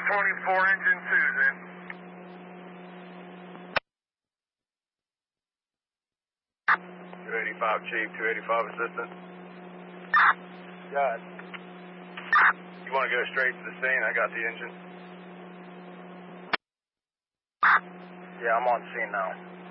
24 engine 2's in. Chief, 285 assistant. Got it. You want to go straight to the scene? I got the engine. Yeah, I'm on scene now.